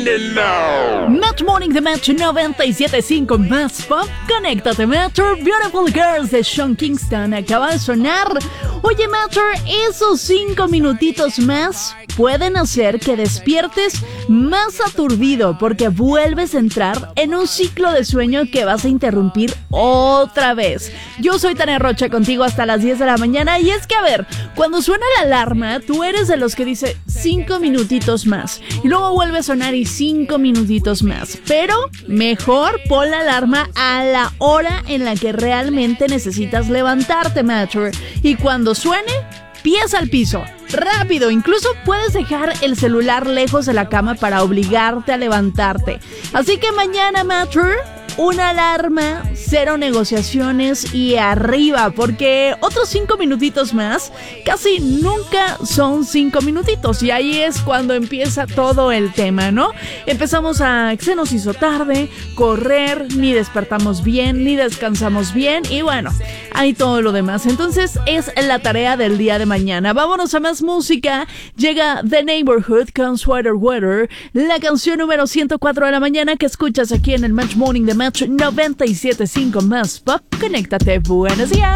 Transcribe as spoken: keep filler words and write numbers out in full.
it now. Match Morning de Match noventa y siete punto cinco más pop. Conéctate, Matcher. Beautiful Girls de Sean Kingston acaba de sonar. Oye, Matcher, esos cinco minutitos más pueden hacer que despiertes más aturdido porque vuelves a entrar en un ciclo de sueño que vas a interrumpir otra vez. Yo soy Tania Rocha contigo hasta las diez de la mañana y es que, a ver, cuando suena la alarma, tú eres de los que dice cinco minutitos más y luego vuelve a sonar y cinco minutitos más. Pero mejor pon la alarma a la hora en la que realmente necesitas levantarte, Matcher. Y cuando suene, pies al piso, rápido. Incluso puedes dejar el celular lejos de la cama para obligarte a levantarte. Así que mañana, Matcher, una alarma, cero negociaciones y arriba, porque otros cinco minutitos más casi nunca son cinco minutitos y ahí es cuando empieza todo el tema, ¿no? Empezamos a, se nos hizo tarde, correr, ni despertamos bien, ni descansamos bien y bueno, hay todo lo demás. Entonces es la tarea del día de mañana. Vámonos a más música. Llega The Neighborhood con Sweater Weather, la canción número ciento cuatro de la mañana que escuchas aquí en el Match Morning de Match noventa y siete punto cinco más pop. Conéctate, buenos días.